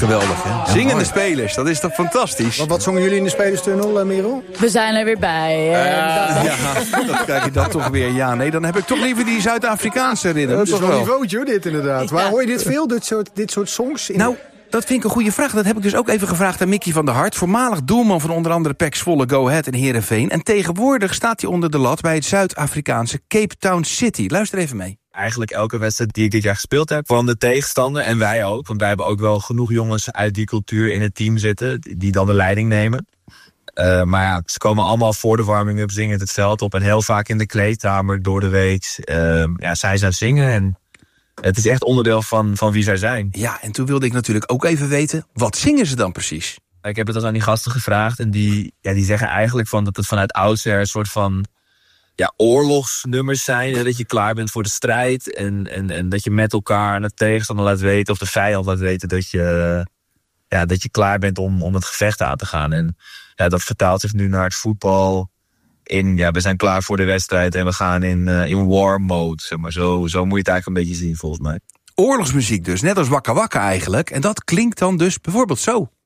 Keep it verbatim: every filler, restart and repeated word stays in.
geweldig, hè? Ja, zingende mooi. Spelers, dat is toch fantastisch? Wat, wat zongen jullie in de spelerstunnel, uh, Merel? We zijn er weer bij. Uh, uh, ja, dat krijg je dan toch weer. Ja, nee, dan heb ik toch liever die Zuid-Afrikaanse ritme. Dat is toch wel een niveautje, hoor, dit inderdaad. Ja. Waar hoor je dit veel, dit soort, dit soort songs? In nou, dat vind ik een goede vraag. Dat heb ik dus ook even gevraagd aan Mickey van der Hart. Voormalig doelman van onder andere P E C Zwolle, Go Ahead en Heerenveen. En tegenwoordig staat hij onder de lat bij het Zuid-Afrikaanse Cape Town City. Luister even mee. Eigenlijk elke wedstrijd die ik dit jaar gespeeld heb, van de tegenstander en wij ook. Want wij hebben ook wel genoeg jongens uit die cultuur in het team zitten, die dan de leiding nemen. Uh, maar ja, ze komen allemaal voor de warming-up zingend het veld op. En heel vaak in de kleedkamer, door de week. Uh, ja, zij zijn zingen en het is echt onderdeel van, van wie zij zijn. Ja, en toen wilde ik natuurlijk ook even weten, wat zingen ze dan precies? Ik heb het dan aan die gasten gevraagd en die, ja, die zeggen eigenlijk van dat het vanuit oudsher een soort van ja, oorlogsnummers zijn. Hè, dat je klaar bent voor de strijd en, en, en dat je met elkaar aan de tegenstander laat weten of de vijand laat weten dat je, ja, dat je klaar bent om, om het gevecht aan te gaan. En ja, dat vertaalt zich nu naar het voetbal. In, ja, we zijn klaar voor de wedstrijd en we gaan in, uh, in war mode. Zeg maar. Zo, zo moet je het eigenlijk een beetje zien, volgens mij. Oorlogsmuziek dus, net als Wakka Wakka eigenlijk. En dat klinkt dan dus bijvoorbeeld zo.